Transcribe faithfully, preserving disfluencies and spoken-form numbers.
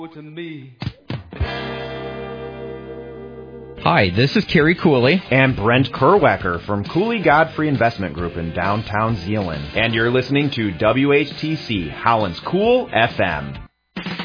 to me. Hi, this is Terry Cooley and Brent Kerwecker from Cooley Godfrey Investment Group in downtown Zeeland. And you're listening to W H T C, Holland's Cool F M.